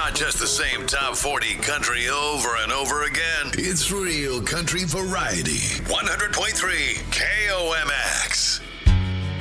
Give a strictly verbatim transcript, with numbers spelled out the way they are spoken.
not just the same top forty country over and over again. It's real country variety. one hundred point three K O M X.